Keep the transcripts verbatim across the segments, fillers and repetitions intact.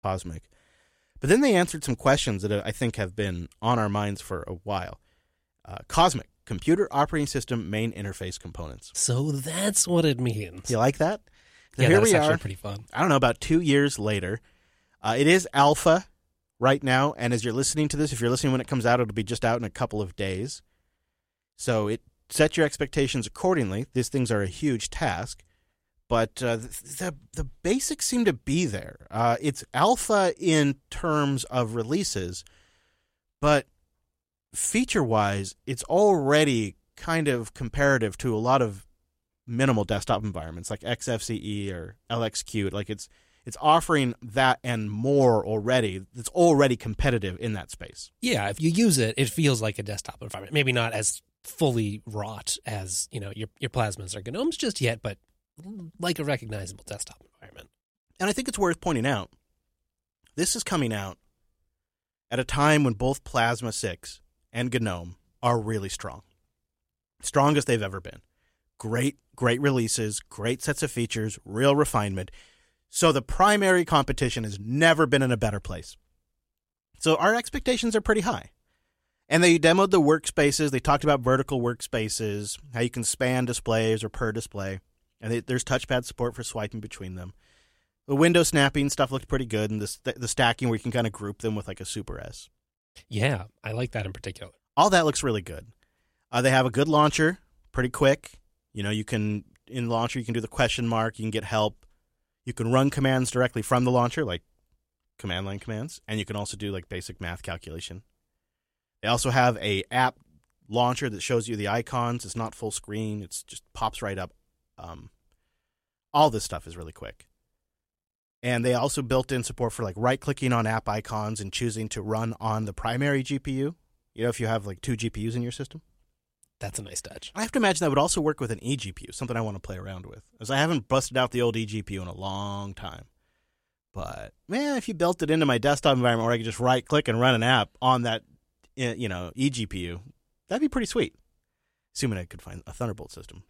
Cosmic. But then they answered some questions that I think have been on our minds for a while. Uh, Cosmic, Computer Operating System Main Interface Components. So that's what it means. You like that? So yeah, here that's we actually are, pretty fun. I don't know, about two years later. Uh, it is alpha right now, and as you're listening to this, if you're listening when it comes out, it'll be just out in a couple of days. So it set your expectations accordingly. These things are a huge task. But uh, the the basics seem to be there. Uh, it's alpha in terms of releases, but feature-wise, it's already kind of comparative to a lot of minimal desktop environments like X F C E or L X Q. Like it's it's offering that and more already. It's already competitive in that space. Yeah, if you use it, it feels like a desktop environment. Maybe not as fully wrought as you know your your plasmas or gnomes just yet, but like a recognizable desktop environment. And I think it's worth pointing out, this is coming out at a time when both Plasma six and GNOME are really strong. Strongest they've ever been. Great, great releases, great sets of features, real refinement. So the primary competition has never been in a better place. So our expectations are pretty high. And they demoed the workspaces. They talked about vertical workspaces, how you can span displays or per display. And they, there's touchpad support for swiping between them. The window snapping stuff looked pretty good, and the, st- the stacking where you can kind of group them with like a Super S. Yeah, I like that in particular. All that looks really good. Uh, they have a good launcher, pretty quick. You know, you can, in launcher, you can do the question mark, you can get help. You can run commands directly from the launcher, like command line commands, and you can also do like basic math calculation. They also have a app launcher that shows you the icons. It's not full screen. It's just pops right up. Um, all this stuff is really quick. And they also built in support for like right-clicking on app icons and choosing to run on the primary G P U. You know, if you have like two G P Us in your system. That's a nice touch. I have to imagine that would also work with an eGPU, something I want to play around with. As I haven't busted out the old eGPU in a long time. But, man, if you built it into my desktop environment where I could just right-click and run an app on that, you know, eGPU, that'd be pretty sweet. Assuming I could find a Thunderbolt system.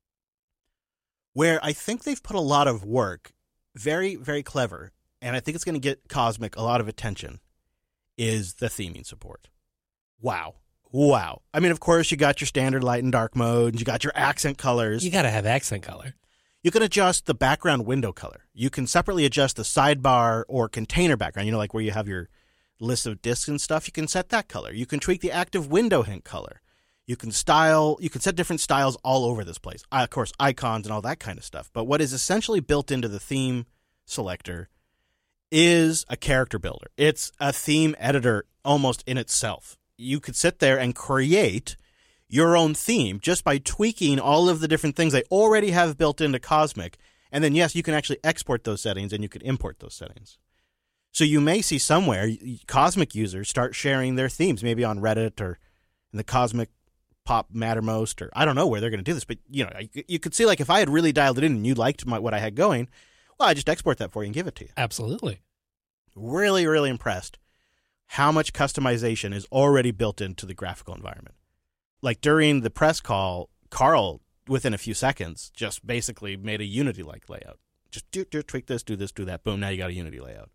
Where I think they've put a lot of work, very, very clever, and I think it's going to get Cosmic a lot of attention, is the theming support. Wow. Wow. I mean, of course, you got your standard light and dark modes. You got your accent colors. You got to have accent color. You can adjust the background window color. You can separately adjust the sidebar or container background, you know, like where you have your list of disks and stuff. You can set that color. You can tweak the active window hint color. You can style, you can set different styles all over this place. Uh, of course, icons and all that kind of stuff. But what is essentially built into the theme selector is a character builder. It's a theme editor almost in itself. You could sit there and create your own theme just by tweaking all of the different things they already have built into Cosmic. And then, yes, you can actually export those settings and you can import those settings. So you may see somewhere Cosmic users start sharing their themes, maybe on Reddit or in the Cosmic Pop Mattermost, or I don't know where they're going to do this, but you know, you, you could see like if I had really dialed it in and you liked my, what I had going, well, I just export that for you and give it to you. Absolutely. Really, really impressed how much customization is already built into the graphical environment. Like during the press call, Carl, within a few seconds, just basically made a Unity-like layout. Just do, do, tweak this, do this, do that. Boom, now you got a Unity layout.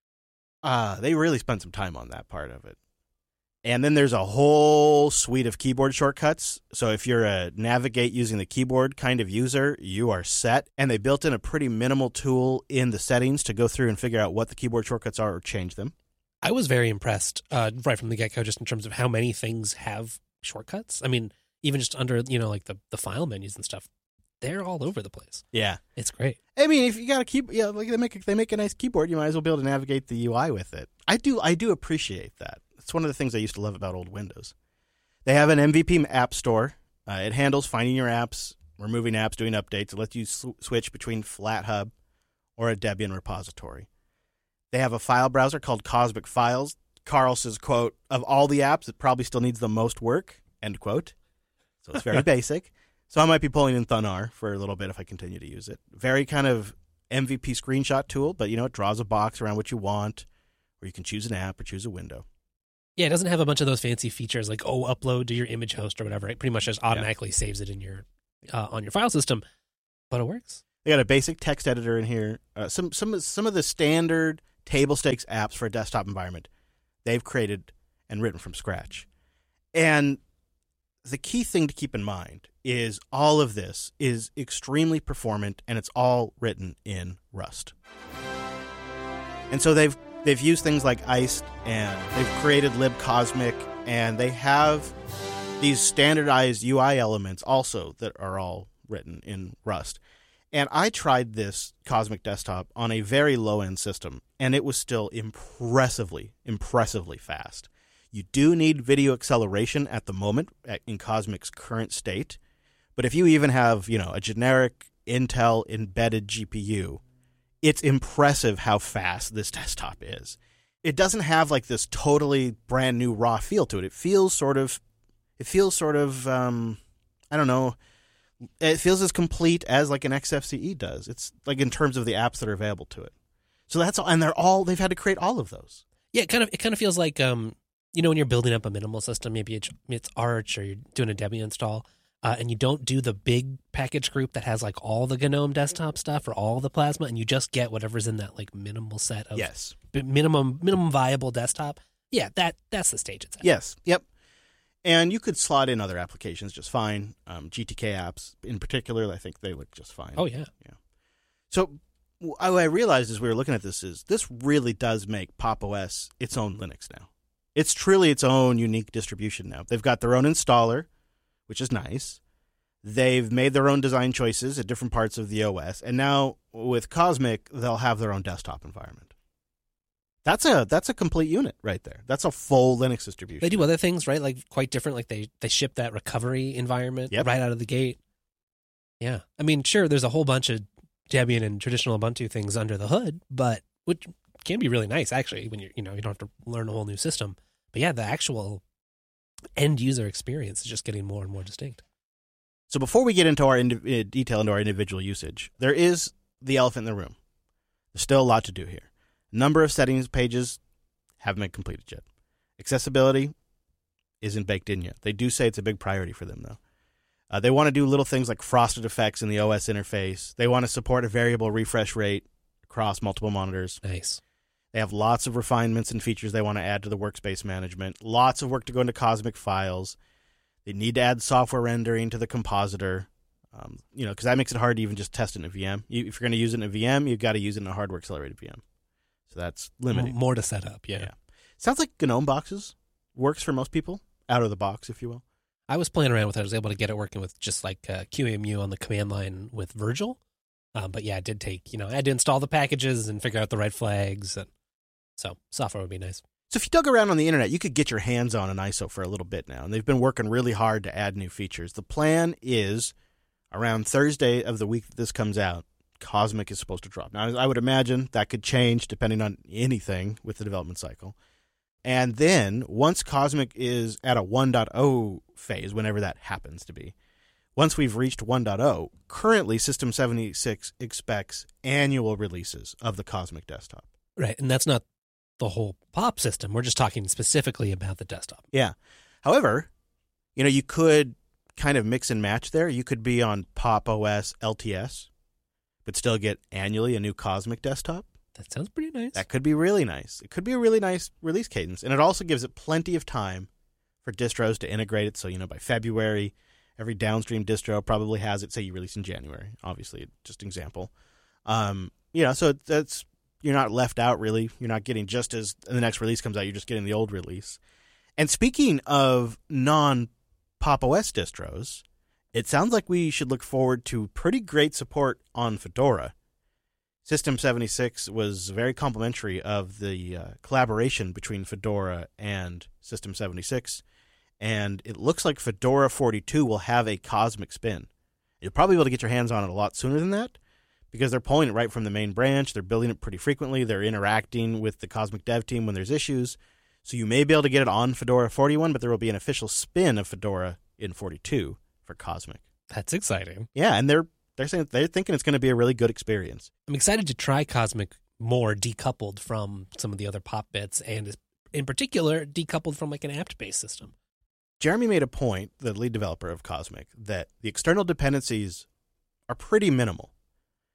Uh, they really spent some time on that part of it. And then there's a whole suite of keyboard shortcuts. So if you're a navigate using the keyboard kind of user, you are set. And they built in a pretty minimal tool in the settings to go through and figure out what the keyboard shortcuts are or change them. I was very impressed uh, right from the get-go just in terms of how many things have shortcuts. I mean, even just under, you know, like the, the file menus and stuff, they're all over the place. Yeah. It's great. I mean, if you got a keyboard, yeah, like they make a, they make a nice keyboard, you might as well be able to navigate the U I with it. I do I do appreciate that. It's one of the things I used to love about old Windows. They have an M V P app store. Uh, it handles finding your apps, removing apps, doing updates. It lets you sw- switch between FlatHub or a Debian repository. They have a file browser called Cosmic Files. Carl says, quote, of all the apps, it probably still needs the most work, end quote. So it's very basic. So I might be pulling in Thunar for a little bit if I continue to use it. Very kind of M V P screenshot tool, but, you know, it draws a box around what you want, or you can choose an app or choose a window. Yeah, it doesn't have a bunch of those fancy features like, oh, upload to your image host or whatever. It pretty much just automatically yeah. saves it in your uh, on your file system, but it works. They got a basic text editor in here. Uh, some some some of the standard table stakes apps for a desktop environment they've created and written from scratch. And the key thing to keep in mind is all of this is extremely performant, and it's all written in Rust. And so they've they've used things like Iced, and they've created libcosmic, and they have these standardized U I elements also that are all written in Rust. And I tried this Cosmic Desktop on a very low-end system, and it was still impressively, impressively fast. You do need video acceleration at the moment at, in Cosmic's current state, but if you even have, you know, a generic Intel embedded G P U, it's impressive how fast this desktop is. It doesn't have like this totally brand new raw feel to it. It feels sort of, it feels sort of, um, I don't know. It feels as complete as like an X F C E does. It's like in terms of the apps that are available to it. So that's all, and they're all they've had to create all of those. Yeah, it kind of it kind of feels like um, you know, when you're building up a minimal system, maybe it's, it's Arch or you're doing a Debian install, uh, and you don't do the big package group that has like all the GNOME desktop stuff or all the Plasma, and you just get whatever's in that like minimal set of yes, minimum minimum viable desktop. Yeah, that that's the stage it's at. Yes, yep. And you could slot in other applications just fine. Um, G T K apps in particular, I think they look just fine. Oh, yeah. Yeah. So what I realized as we were looking at this is this really does make Pop! O S its own Linux now. It's truly its own unique distribution now. They've got their own installer, which is nice. They've made their own design choices at different parts of the O S. And now with Cosmic, they'll have their own desktop environment. That's a that's a complete unit right there. That's a full Linux distribution. They do other things, right? Like quite different. Like they, they ship that recovery environment yep. right out of the gate. Yeah. I mean, sure, there's a whole bunch of Debian and traditional Ubuntu things under the hood, but which can be really nice actually when you you know you don't have to learn a whole new system. But yeah, the actual end user experience is just getting more and more distinct. So before we get into our indi- detail into our individual usage, there is the elephant in the room. There's still a lot to do here. Number of settings pages haven't been completed yet. Accessibility isn't baked in yet. They do say it's a big priority for them, though. Uh, they want to do little things like frosted effects in the O S interface. They want to support a variable refresh rate across multiple monitors. Nice. They have lots of refinements and features they want to add to the workspace management. Lots of work to go into Cosmic files. They need to add software rendering to the compositor. Um, you know, because that makes it hard to even just test it in a V M. You, if you're going to use it in a V M, you've got to use it in a hardware accelerated V M. So that's limiting. More to set up, yeah. yeah. Sounds like GNOME boxes works for most people, out of the box, if you will. I was playing around with it. I was able to get it working with just like uh, Q E M U on the command line with Virgil. Um, but yeah, it did take, you know, I had to install the packages and figure out the right flags. And so software would be nice. So if you dug around on the internet, you could get your hands on an I S O for a little bit now. And they've been working really hard to add new features. The plan is around Thursday of the week that this comes out, Cosmic is supposed to drop. Now, I would imagine that could change depending on anything with the development cycle. And then once Cosmic is at a one point oh phase, whenever that happens to be, once we've reached one point oh, currently System seventy-six expects annual releases of the Cosmic Desktop. Right, and that's not the whole Pop system. We're just talking specifically about the desktop. Yeah. However, you know, you could kind of mix and match there. You could be on Pop! O S L T S, but still get annually a new Cosmic Desktop. That sounds pretty nice. That could be really nice. It could be a really nice release cadence. And it also gives it plenty of time for distros to integrate it. So, you know, by February, every downstream distro probably has it. Say you release in January, obviously, just an example. Um, you know, so that's, you're not left out really. You're not getting just as the next release comes out, you're just getting the old release. And speaking of non-Pop! O S distros, it sounds like we should look forward to pretty great support on Fedora. System seventy-six was very complimentary of the uh, collaboration between Fedora and System seventy-six, and it looks like Fedora forty-two will have a Cosmic spin. You'll probably be able to get your hands on it a lot sooner than that, because they're pulling it right from the main branch. They're building it pretty frequently. They're interacting with the Cosmic dev team when there's issues. So you may be able to get it on Fedora forty-one, but there will be an official spin of Fedora in forty-two for Cosmic. That's exciting. Yeah, and they're they're saying they're thinking it's going to be a really good experience. I'm excited to try Cosmic more decoupled from some of the other Pop bits, and in particular, decoupled from like an apt-based system. Jeremy made a point, the lead developer of Cosmic, that the external dependencies are pretty minimal.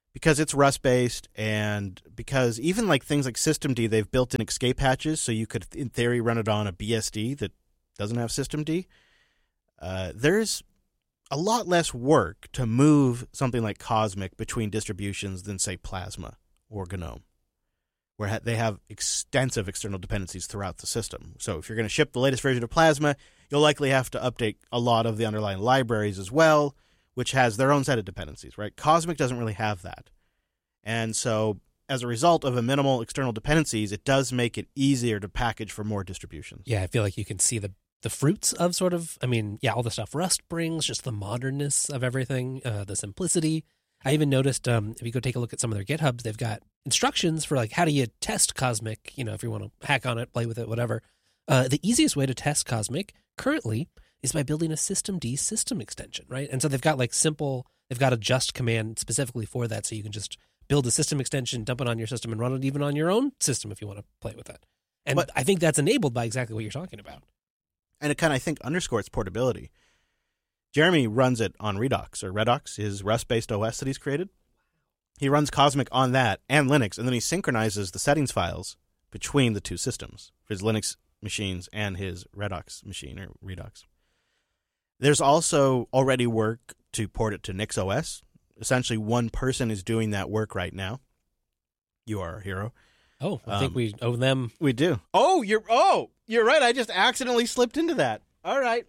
because it's Rust-based, and because even like things like systemd, they've built in escape hatches, so you could, in theory, run it on a B S D that doesn't have systemd. Uh, there's a lot less work to move something like Cosmic between distributions than, say, Plasma or GNOME, where ha- they have extensive external dependencies throughout the system. So if you're going to ship the latest version of Plasma, you'll likely have to update a lot of the underlying libraries as well, which has their own set of dependencies, right? Cosmic doesn't really have that. And so as a result of a minimal external dependencies, it does make it easier to package for more distributions. Yeah, I feel like you can see the the fruits of sort of, I mean, yeah, all the stuff Rust brings, just the modernness of everything, uh, the simplicity. I even noticed, um, if you go take a look at some of their GitHubs, they've got instructions for like, how do you test Cosmic? You know, if you want to hack on it, play with it, whatever. Uh, the easiest way to test Cosmic currently is by building a systemd system extension, right? And so they've got like simple, they've got a just command specifically for that. So you can just build a system extension, dump it on your system, and run it even on your own system if you want to play with it. And but, I think that's enabled by exactly what you're talking about. And it kind of, I think, underscores portability. Jeremy runs it on Redox, or Redox, his Rust-based O S that he's created. He runs Cosmic on that and Linux, and then he synchronizes the settings files between the two systems, for his Linux machines and his Redox machine, or Redox. There's also already work to port it to NixOS. Essentially, one person is doing that work right now. You are our hero. Oh, I um, think we owe them. We do. Oh, you're oh, you're right. I just accidentally slipped into that. All right.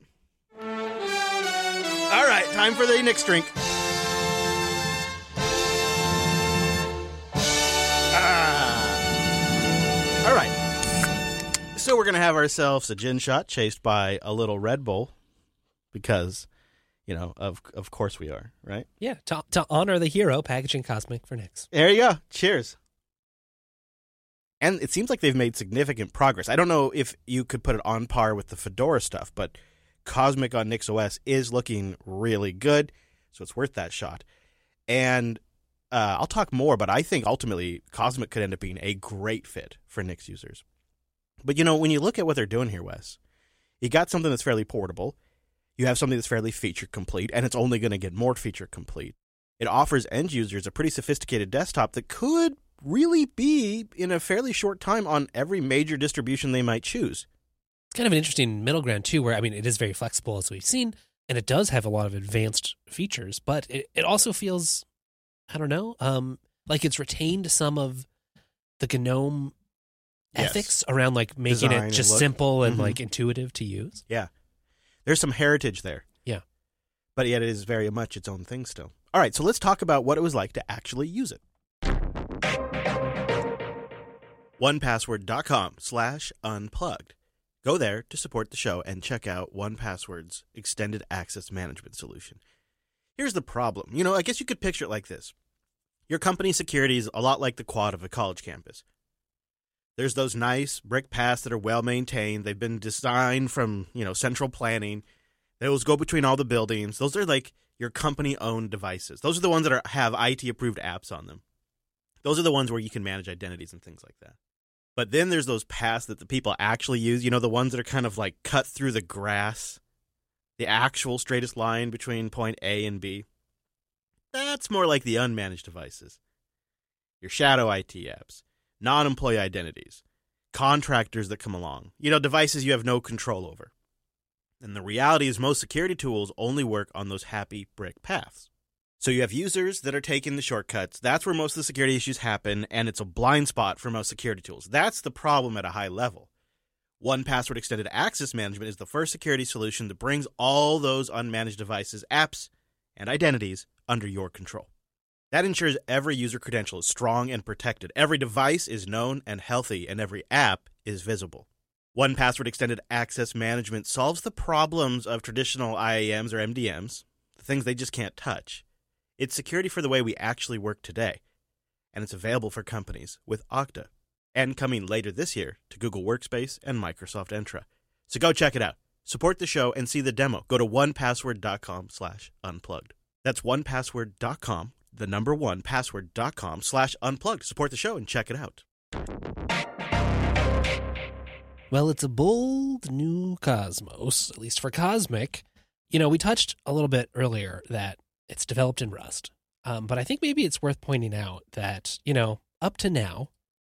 All right, time for the Nix drink. Ah. All right. So we're going to have ourselves a gin shot chased by a little Red Bull because, you know, of of course we are, right? Yeah, to, to honor the hero, packaging Cosmic for Nix. There you go. Cheers. And it seems like they've made significant progress. I don't know if you could put it on par with the Fedora stuff, but Cosmic on NixOS is looking really good, so it's worth that shot. And uh, I'll talk more, but I think ultimately Cosmic could end up being a great fit for Nix users. But, you know, when you look at what they're doing here, Wes, you got something that's fairly portable. You have something that's fairly feature complete, and it's only going to get more feature complete. It offers end users a pretty sophisticated desktop that could really be in a fairly short time on every major distribution they might choose. It's kind of an interesting middle ground, too, where, I mean, it is very flexible, as we've seen, and it does have a lot of advanced features, but it, it also feels, I don't know, um, like it's retained some of the GNOME yes. ethics around, like, making Design it just and simple and, mm-hmm. like, intuitive to use. Yeah. There's some heritage there. Yeah. But yet it is very much its own thing still. All right, so let's talk about what it was like to actually use it. one password dot com slash unplugged. Go there to support the show and check out one Password's extended access management solution. Here's the problem. You know, I guess you could picture it like this. Your company's security is a lot like the quad of a college campus. There's those nice brick paths that are well maintained. They've been designed from, you know, central planning. Those go between all the buildings. Those are like your company-owned devices. Those are the ones that are, have I T-approved apps on them. Those are the ones where you can manage identities and things like that. But then there's those paths that the people actually use, you know, the ones that are kind of like cut through the grass, the actual straightest line between point A and B. That's more like the unmanaged devices. Your shadow I T apps, non-employee identities, contractors that come along, you know, devices you have no control over. And the reality is most security tools only work on those happy brick paths. So you have users that are taking the shortcuts. That's where most of the security issues happen, and it's a blind spot for most security tools. That's the problem at a high level. one Password Extended Access Management is the first security solution that brings all those unmanaged devices, apps, and identities under your control. That ensures every user credential is strong and protected. Every device is known and healthy, and every app is visible. one Password Extended Access Management solves the problems of traditional I A Ms or M D Ms, the things they just can't touch. It's security for the way we actually work today, and it's available for companies with Okta, and coming later this year to Google Workspace and Microsoft Entra. So go check it out. Support the show and see the demo. Go to one password dot com slash unplugged. That's one password dot com, the number one password dot com slash unplugged. Support the show and check it out. Well, it's a bold new cosmos, at least for Cosmic. You know, we touched a little bit earlier that it's developed in Rust. Um, but I think maybe it's worth pointing out that, you know, up to now,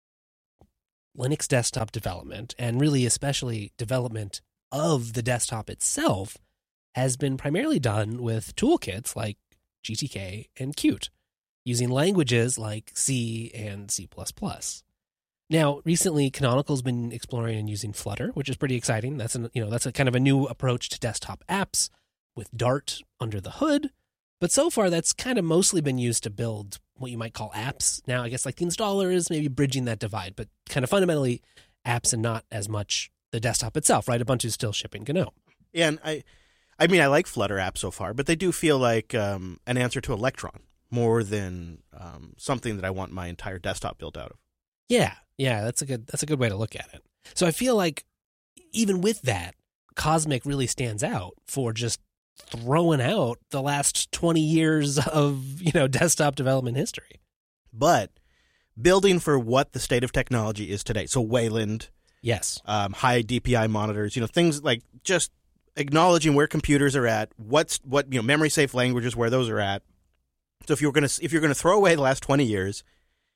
Linux desktop development, and really especially development of the desktop itself, has been primarily done with toolkits like G T K and Qt, using languages like C and C plus plus. Now, recently, Canonical's been exploring and using Flutter, which is pretty exciting. That's an, you know that's a kind of a new approach to desktop apps with Dart under the hood. But so far, that's kind of mostly been used to build what you might call apps. Now, I guess like the installer is maybe bridging that divide, but kind of fundamentally apps and not as much the desktop itself, right? Ubuntu's still shipping GNOME. Yeah, and I, I mean, I like Flutter apps so far, but they do feel like um, an answer to Electron more than um, something that I want my entire desktop built out of. Yeah, yeah, that's a good that's a good way to look at it. So I feel like even with that, Cosmic really stands out for just throwing out the last twenty years of, you know, desktop development history. But building for what the state of technology is today. So Wayland, yes, um, high D P I monitors, you know, things like just acknowledging where computers are at, what's what you know, memory safe languages, where those are at. So if you're gonna if you're gonna throw away the last twenty years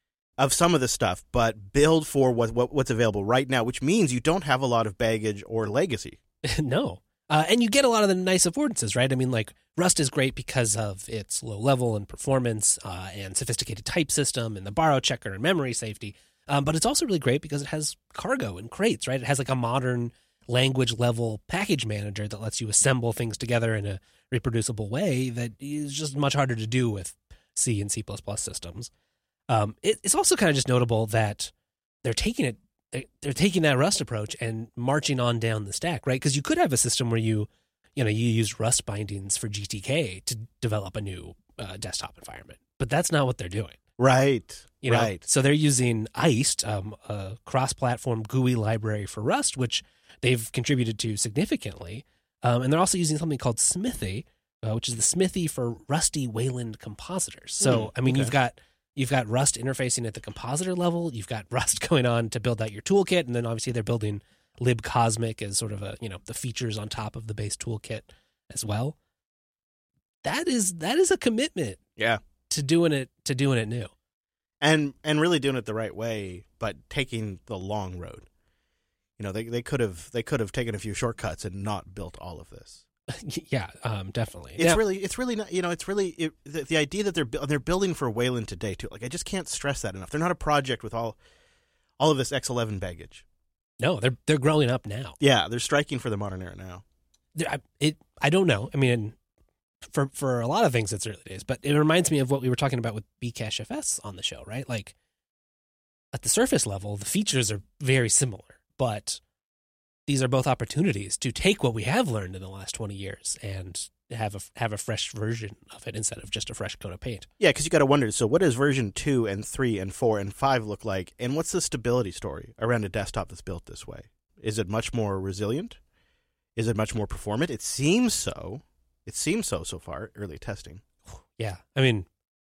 of some of the stuff, but build for what, what what's available right now, which means you don't have a lot of baggage or legacy. No. Uh, and you get a lot of the nice affordances, right? I mean, like, Rust is great because of its low level and performance uh, and sophisticated type system and the borrow checker and memory safety. Um, but it's also really great because it has cargo and crates, right? It has like a modern language level package manager that lets you assemble things together in a reproducible way that is just much harder to do with C and C plus plus systems. Um, it, it's also kind of just notable that they're taking it, they're taking that Rust approach and marching on down the stack, right? Because you could have a system where you, you know, you use Rust bindings for G T K to develop a new uh, desktop environment, but that's not what they're doing. Right. You know? Right. So they're using Iced, um, a cross-platform G U I library for Rust, which they've contributed to significantly. Um, and they're also using something called Smithy, uh, which is the Smithy for Rusty Wayland compositors. So, Mm, I mean, okay. you've got you've got Rust interfacing at the compositor level. You've got Rust going on to build out your toolkit, and then obviously they're building libcosmic as sort of a, you know, the features on top of the base toolkit as well. That is that is a commitment. Yeah. To doing it to doing it new. And and really doing it the right way, but taking the long road. You know, they they could have they could have taken a few shortcuts and not built all of this. Yeah, um, definitely. It's Now, really it's really not, you know, it's really it, the, the idea that they're bu- they're building for Wayland today too. Like, I just can't stress that enough. They're not a project with all all of this X eleven baggage. no, they're they're growing up now. Yeah, they're striking for the modern era now. I, it I don't know. I mean, for for a lot of things, it's early days, but it reminds me of what we were talking about with Bcache F S on the show, right? Like, at the surface level, the features are very similar, but these are both opportunities to take what we have learned in the last twenty years and have a have a fresh version of it instead of just a fresh coat of paint. Yeah, because you got to wonder. So, what does version two and three and four and five look like, and what's the stability story around a desktop that's built this way? Is it much more resilient? Is it much more performant? It seems so. It seems so so far. Early testing. Yeah, I mean,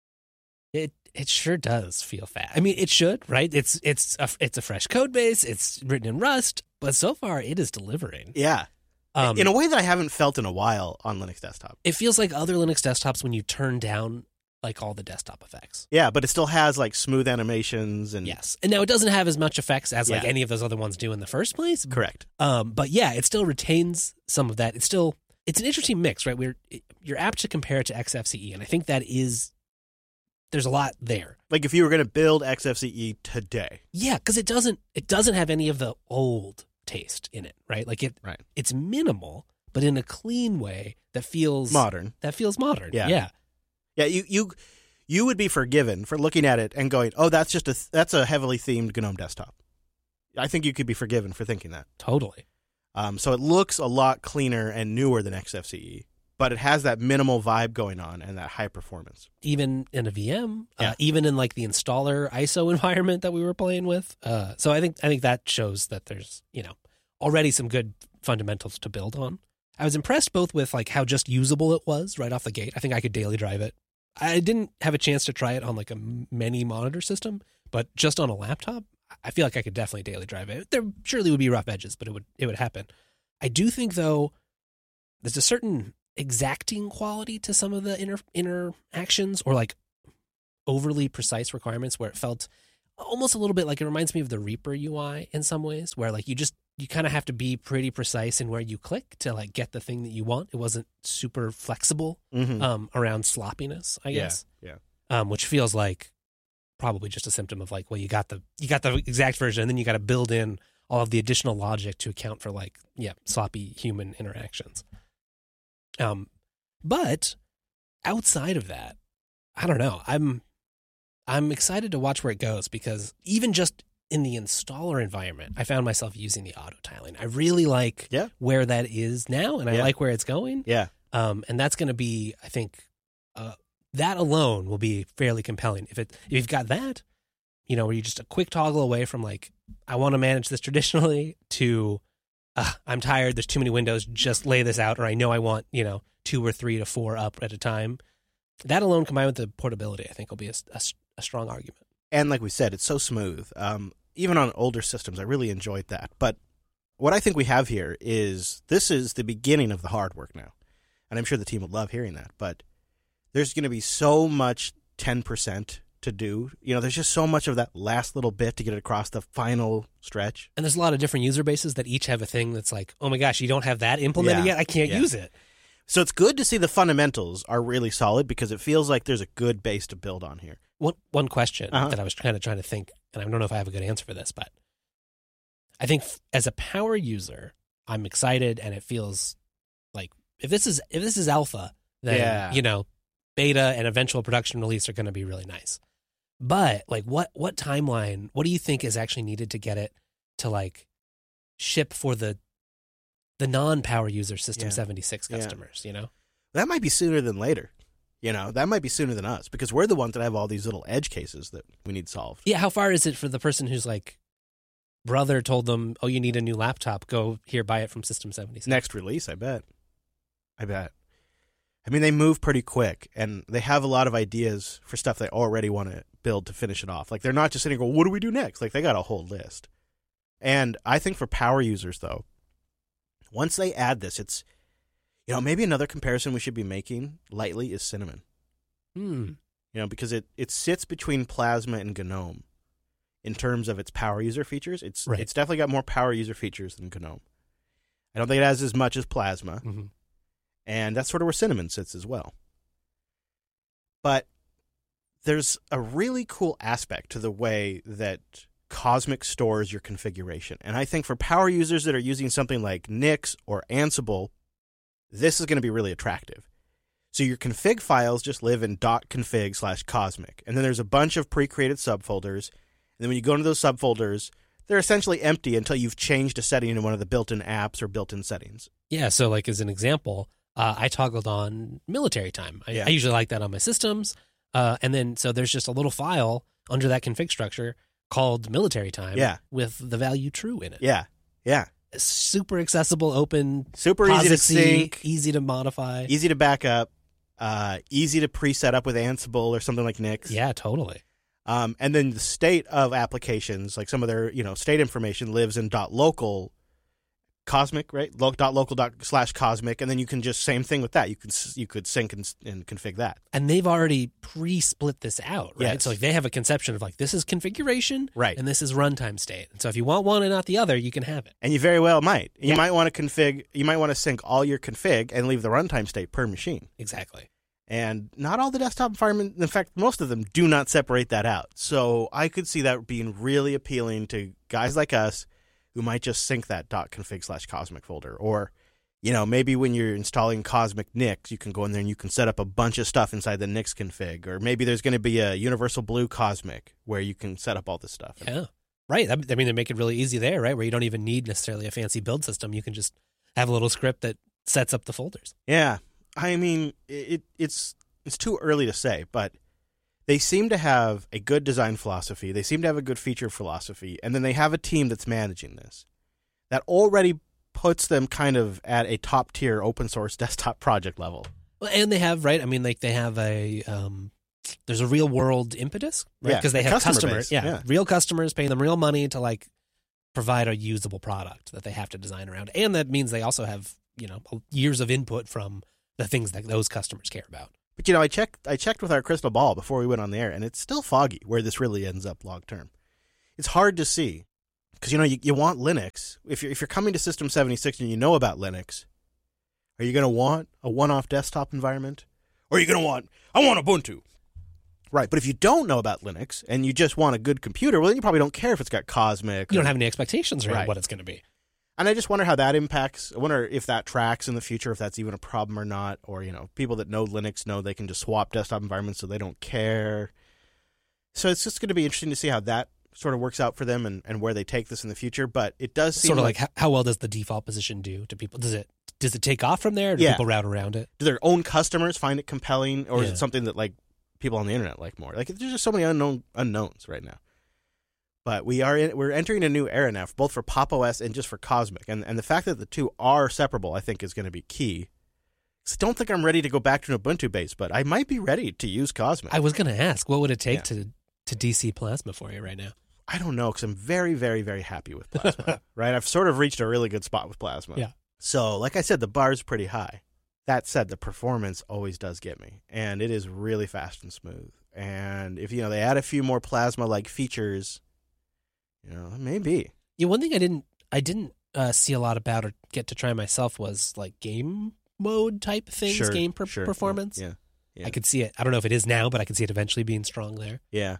it it sure does feel fast. I mean, it should, right? It's it's a it's a fresh code base. It's written in Rust, but so far it is delivering. Yeah, Um, in a way that I haven't felt in a while on Linux desktop. it feels like other Linux desktops when you turn down like all the desktop effects. Yeah, but it still has like smooth animations and Yes, and now it doesn't have as much effects as like Yeah. any of those other ones do in the first place. correct. Um, but yeah, it still retains some of that. It's still it's an interesting mix, right? We're you're apt to compare it to X F C E, and I think that is there's a lot there. Like if you were going to build X F C E today. Yeah, because it doesn't it doesn't have any of the old taste in it, right? Like it Right. it's minimal, but in a clean way that feels Modern. That feels modern. Yeah. Yeah. Yeah, you you you would be forgiven for looking at it and going, "Oh, that's just a that's a heavily themed GNOME desktop." I think you could be forgiven for thinking that. Totally. Um, so it looks a lot cleaner and newer than X F C E, but it has that minimal vibe going on and that high performance. Even in a V M, Yeah. uh, even in like the installer I S O environment that we were playing with. Uh, so I think I think that shows that there's, you know, already some good fundamentals to build on. I was impressed both with like how just usable it was right off the gate. I think I could daily drive it. I didn't have a chance to try it on like a many monitor system, but just on a laptop, I feel like I could definitely daily drive it. There surely would be rough edges, but it would it would happen. I do think though there's a certain exacting quality to some of the inner inner actions, or like overly precise requirements where it felt almost a little bit like it reminds me of the Reaper U I in some ways, where like you just you kind of have to be pretty precise in where you click to like get the thing that you want. It wasn't super flexible Mhm. um, around sloppiness, I Yeah, guess. yeah. Um, which feels like probably just a symptom of like, well, you got the you got the exact version, and then you got to build in all of the additional logic to account for like yeah sloppy human interactions. Um, but outside of that, I don't know. I'm I'm excited to watch where it goes, because even just in the installer environment, I found myself using the auto tiling. I really like Yeah. where that is now, and I Yeah. like where it's going. Yeah. Um, and that's going to be, I think, uh, that alone will be fairly compelling. If it if you've got that, you know, where you're just a quick toggle away from like, I want to manage this traditionally to, uh, I'm tired, there's too many windows, just lay this out, or I know I want, you know, two or three to four up at a time. That alone combined with the portability, I think, will be a, a, a strong argument. And like we said, it's so smooth. Um, even on older systems, I really enjoyed that. But what I think we have here is this is the beginning of the hard work now. And I'm sure the team would love hearing that. But there's going to be so much ten percent to do. You know, there's just so much of that last little bit to get it across the final stretch. And there's a lot of different user bases that each have a thing that's like, oh my gosh, you don't have that implemented Yeah. yet? I can't Yeah. use it. So it's good to see the fundamentals are really solid, because it feels like there's a good base to build on here. One one question Uh-huh. that I was kind of trying to think, and I don't know if I have a good answer for this, but I think f- as a power user, I'm excited, and it feels like if this is if this is alpha, then Yeah. you know, beta and eventual production release are going to be really nice. But like, what what timeline? What do you think is actually needed to get it to like ship for the the non-power user System Yeah. seventy-six Yeah. customers? You know, That might be sooner than later. You know, that might be sooner than us, because we're the ones that have all these little edge cases that we need solved. yeah. How far is it for the person who's like, brother told them, oh, you need a new laptop, go here, buy it from System seventy-six? Next release, I bet. I bet. I mean, they move pretty quick, and they have a lot of ideas for stuff they already want to build to finish it off. Like, they're not just sitting there going, what do we do next? Like, they got a whole list. And I think for power users, though, once they add this, it's, you know, maybe another comparison we should be making lightly is Cinnamon. Hmm. You know, because it, it sits between Plasma and GNOME in terms of its power user features. It's Right. it's definitely got more power user features than GNOME. I don't think it has as much as Plasma. Mm-hmm. And that's sort of where Cinnamon sits as well. But there's a really cool aspect to the way that Cosmic stores your configuration. And I think for power users that are using something like Nix or Ansible, this is going to be really attractive. So your config files just live in .config slash cosmic. And then there's a bunch of pre-created subfolders. And then when you go into those subfolders, they're essentially empty until you've changed a setting in one of the built-in apps or built-in settings. Yeah. So, like as an example, uh, I toggled on military time. I, Yeah. I usually like that on my systems, uh, and then so there's just a little file under that config structure called military time. Yeah. With the value true in it. Yeah, yeah. Super accessible, open, Super easy to POSIX-y, sync, easy to modify. easy to back up, uh, easy to preset up with Ansible or something like Nix. Yeah, totally. Um, and then the state of applications, like some of their, you know, state information lives in .local cosmic, right? Lo- .local dot slash cosmic, and then you can just same thing with that. You can s- you could sync and, and config that. And they've already pre-split this out, right? Yes. So like they have a conception of like this is configuration, Right. and this is runtime state. And so if you want one and not the other, you can have it. And you very well might. You Yeah. might want to config. You might want to sync all your config and leave the runtime state per machine. Exactly. And not all the desktop environments, in fact, most of them do not separate that out. So I could see that being really appealing to guys like us who might just sync that .config slash cosmic folder. Or, you know, maybe when you're installing Cosmic Nix, you can go in there and you can set up a bunch of stuff inside the Nix config. Or maybe there's going to be a Universal Blue Cosmic where you can set up all this stuff. Yeah. Right. I mean, they make it really easy there, right? Where you don't even need necessarily a fancy build system. You can just have a little script that sets up the folders. Yeah. I mean, it it's it's too early to say, but they seem to have a good design philosophy. They seem to have a good feature philosophy. And then they have a team that's managing this that already puts them kind of at a top tier open source desktop project level. Well, and they have, right? I mean, like they have a, um, there's a real world impetus, right? Yeah, Because they a have customer customers. base, Yeah, yeah. real customers paying them real money to like provide a usable product that they have to design around. And that means they also have, you know, years of input from the things that those customers care about. But, you know, I checked I checked with our crystal ball before we went on the air, and it's still foggy where this really ends up long term. It's hard to see because, you know, you, you want Linux. If you're, if you're coming to System seventy-six and you know about Linux, are you going to want a one-off desktop environment? Or are you going to want, I want Ubuntu? Right, but if you don't know about Linux and you just want a good computer, well, then you probably don't care if it's got Cosmic. You or, don't have any expectations around Right. what it's going to be. And I just wonder how that impacts. I wonder if that tracks in the future, if that's even a problem or not. Or, you know, people that know Linux know they can just swap desktop environments so they don't care. So it's just going to be interesting to see how that sort of works out for them and, and where they take this in the future. But it does seem Sort of like, like, how, how well does the default position do to people? Does it does it take off from there? Or do Yeah. people route around it? do their own customers find it compelling? Or is Yeah. it something that, like, people on the internet like more? Like, there's just so many unknown unknowns right now. But we are in, we're entering a new era now, both for Pop! O S and just for Cosmic. And and the fact that the two are separable, I think, is going to be key. I don't think I'm ready to go back to an Ubuntu base, but I might be ready to use Cosmic. I was going to ask, what would it take Yeah. to, to D C Plasma for you right now? I don't know, because I'm very, very, very happy with Plasma. Right? I've sort of reached a really good spot with Plasma. Yeah. So, like I said, the bar's pretty high. That said, the performance always does get me, and it is really fast and smooth. And if, you know, they add a few more Plasma-like features, you know, maybe. Yeah, one thing I didn't I didn't uh, see a lot about or get to try myself was like game mode type things, Sure, game per- sure, performance. Yeah, yeah. I could see it. I don't know if it is now, but I could see it eventually being strong there. Yeah.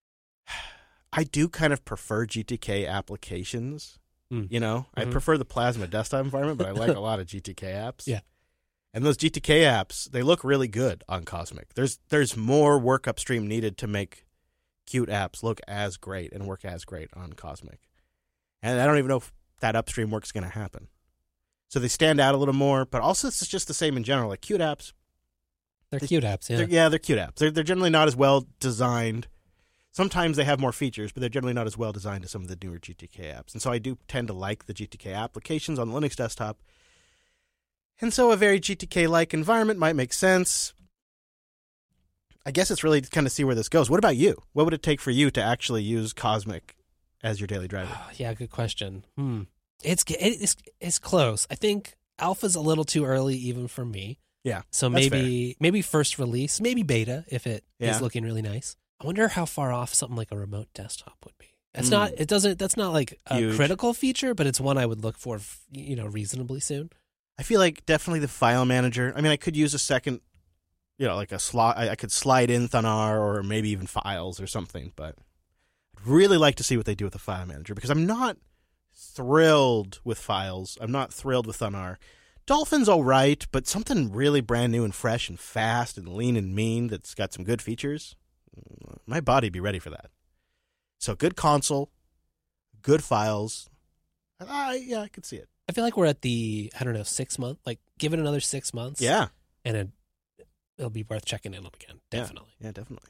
I do kind of prefer G T K applications. Mm. You know, I Mhm. prefer the Plasma desktop environment, but I like a lot of G T K apps. Yeah. And those G T K apps, they look really good on Cosmic. There's there's more work upstream needed to make cute apps look as great and work as great on Cosmic. And I don't even know if that upstream work's going to happen. So they stand out a little more, but also it's just the same in general. Like cute apps, They're They- cute apps, yeah. they're, yeah, they're cute apps. They're, they're generally not as well designed. Sometimes they have more features, but they're generally not as well designed as some of the newer G T K apps. And so I do tend to like the G T K applications on the Linux desktop. And so a very G T K-like environment might make sense. I guess it's really to kind of see where this goes. What about you? What would it take for you to actually use Cosmic as your daily driver? Yeah, good question. Hmm. It's it's it's close. I think alpha's a little too early even for me. Yeah, So that's maybe maybe first release, maybe beta if it Yeah. is looking really nice. I wonder how far off something like a remote desktop would be. That's Mm. not it doesn't that's not like a Huge. critical feature, but it's one I would look for, you know, reasonably soon. I feel like definitely the file manager. I mean, I could use a second, you know, like a slot. I, I could slide in Thunar or maybe even files or something, but I'd really like to see what they do with the file manager because I'm not thrilled with files. I'm not thrilled with Thunar. Dolphin's all right, but something really brand new and fresh and fast and lean and mean that's got some good features. My body be ready for that. So good console, good files. Uh, yeah, I could see it. I feel like we're at the I don't know, six month like give it another six months. Yeah. And it it'll be worth checking in on again. Yeah. Definitely. Yeah, definitely.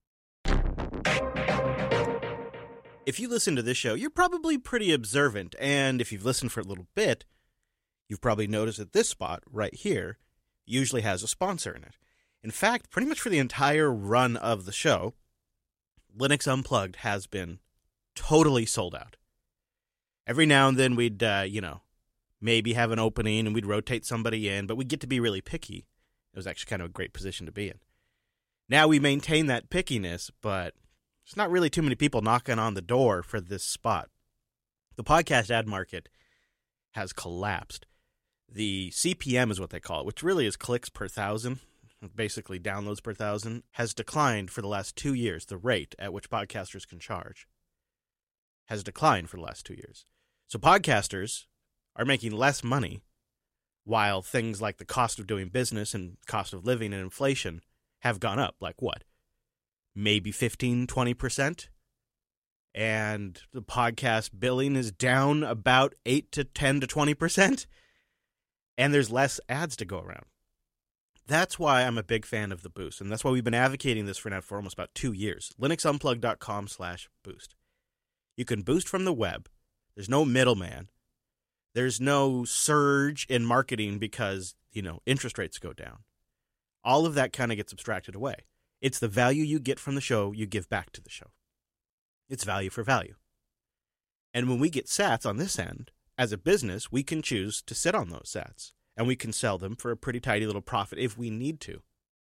If you listen to this show, you're probably pretty observant, and if you've listened for a little bit, you've probably noticed that this spot right here usually has a sponsor in it. In fact, pretty much for the entire run of the show, Linux Unplugged has been totally sold out. Every now and then we'd, uh, you know, maybe have an opening and we'd rotate somebody in, but we'd get to be really picky. It was actually kind of a great position to be in. Now we maintain that pickiness, but there's not really too many people knocking on the door for this spot. The podcast ad market has collapsed. The C P M is what they call it, which really is clicks per thousand, basically downloads per thousand, has declined for the last two years. The rate at which podcasters can charge has declined for the last two years. So podcasters are making less money while things like the cost of doing business and cost of living and inflation have gone up. Like what? Maybe fifteen, twenty percent? And the podcast billing is down about eight to ten to twenty percent? And there's less ads to go around. That's why I'm a big fan of the Boost, and that's why we've been advocating this for now for almost about two years. linuxunplug.com slash boost. You can boost from the web. There's no middleman. There's no surge in marketing because, you know, interest rates go down. All of that kind of gets abstracted away. It's the value you get from the show you give back to the show. It's value for value. And when we get sats on this end, as a business, we can choose to sit on those sats, and we can sell them for a pretty tidy little profit if we need to.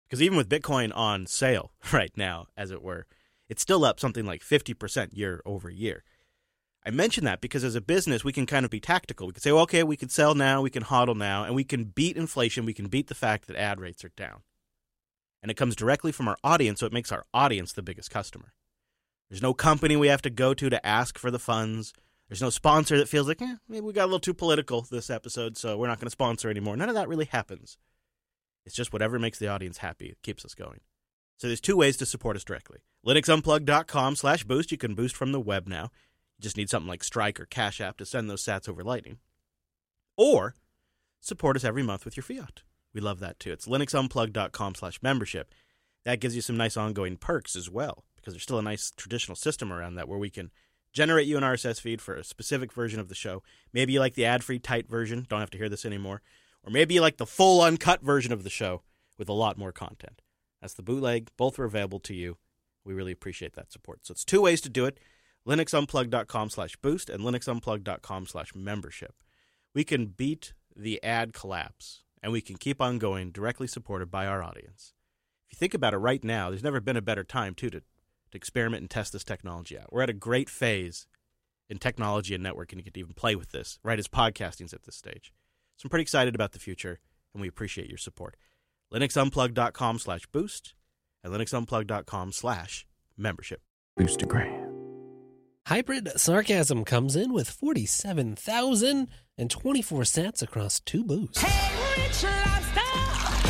Because even with Bitcoin on sale right now, as it were, it's still up something like fifty percent year over year. I mention that because as a business, we can kind of be tactical. We can say, well, okay, we can sell now, we can hodl now, and we can beat inflation. We can beat the fact that ad rates are down. And it comes directly from our audience, so it makes our audience the biggest customer. There's no company we have to go to to ask for the funds. There's no sponsor that feels like, eh, maybe we got a little too political this episode, so we're not going to sponsor anymore. None of that really happens. It's just whatever makes the audience happy. It keeps us going. So there's two ways to support us directly. LinuxUnplugged.com slash boost. You can boost from the web now. You just need something like Strike or Cash App to send those sats over Lightning. Or support us every month with your fiat. We love that too. It's LinuxUnplugged.com slash membership. That gives you some nice ongoing perks as well, because there's still a nice traditional system around that where we can generate you an R S S feed for a specific version of the show. Maybe you like the ad-free tight version, don't have to hear this anymore. Or maybe you like the full uncut version of the show with a lot more content. That's the bootleg. Both are available to you. We really appreciate that support. So it's two ways to do it. LinuxUnplugged.com slash boost and LinuxUnplugged.com slash membership. We can beat the ad collapse, and we can keep on going directly supported by our audience. If you think about it right now, there's never been a better time, too, to, to experiment and test this technology out. We're at a great phase in technology and networking to get to even play with this, right as podcasting's at this stage. So I'm pretty excited about the future, and we appreciate your support. LinuxUnplugged.com slash boost and LinuxUnplugged.com slash membership. Boostagram. Hybrid Sarcasm comes in with forty-seven thousand twenty-four sats across two boosts. Hey, Rich Lobster!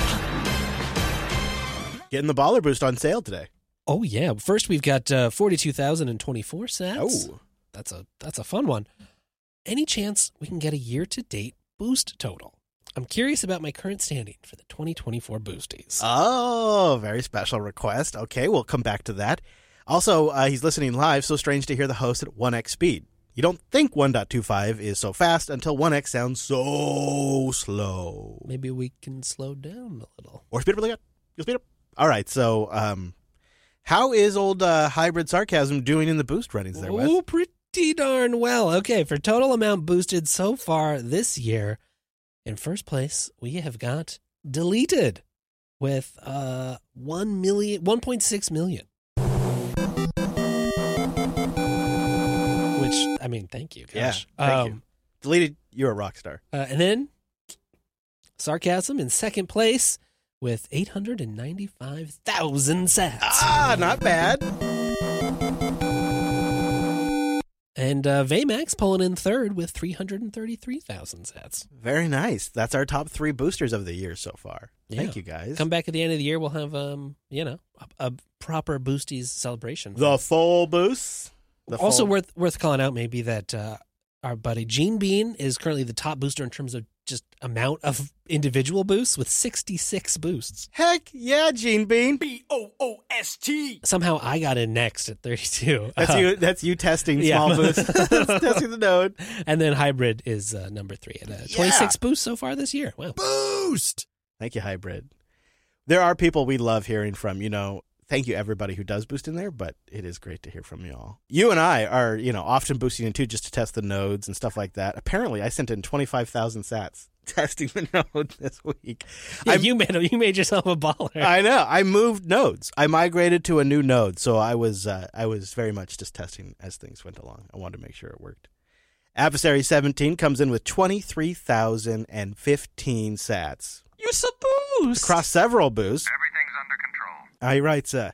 Getting the Baller Boost on sale today. Oh, yeah. First, we've got uh, forty-two thousand twenty-four sats. Oh. That's a, that's a fun one. Any chance we can get a year-to-date boost total? I'm curious about my current standing for the twenty twenty-four boosties. Oh, very special request. Okay, we'll come back to that. Also, uh, he's listening live, so strange to hear the host at one x speed. You don't think one point two five is so fast until one x sounds so slow. Maybe we can slow down a little. Or speed up really good. You'll speed up. All right, so um, how is old uh, Hybrid Sarcasm doing in the boost runnings there, Wes? Oh, pretty darn well. Okay, for total amount boosted so far this year, in first place, we have got Deleted with uh, one million, one point six million. Which, I mean, thank you. Gosh. Yeah, thank um, you. Deleted, you're a rock star. Uh, and then Sarcasm in second place with eight hundred ninety-five thousand sats. Ah, not bad. And uh, Vaymax pulling in third with three hundred thirty-three thousand sats. Very nice. That's our top three boosters of the year so far. Yeah. Thank you, guys. Come back at the end of the year, we'll have, um, you know, a, a proper Boosties celebration. The full boost. The also full... worth worth calling out maybe that uh, our buddy Gene Bean is currently the top booster in terms of just amount of individual boosts with sixty-six boosts. Heck yeah, Gene Bean. B O O S T. Somehow I got in next at thirty-two. That's uh, you. That's you testing yeah. small boosts. Testing the node. And then Hybrid is uh, number three at uh, twenty-six yeah. boosts so far this year. Wow. Boost. Thank you, Hybrid. There are people we love hearing from. You know, thank you everybody who does boost in there, but it is great to hear from you all. You and I are, you know, often boosting in too just to test the nodes and stuff like that. Apparently, I sent in twenty-five thousand sats testing the node this week. Yeah, you made you made yourself a baller. I know. I moved nodes. I migrated to a new node, so I was uh, I was very much just testing as things went along. I wanted to make sure it worked. Adversary seventeen comes in with twenty-three thousand fifteen sats. You suppose. Across several boosts. Everything's under control. Uh, he writes, uh,